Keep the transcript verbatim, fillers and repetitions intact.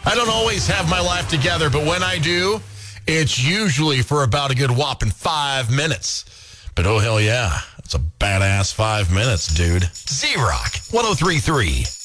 I don't always have my life together, but when I do, it's usually for about a good whopping five minutes. But oh, hell yeah, it's a badass five minutes, dude. Z-Rock one oh three point three.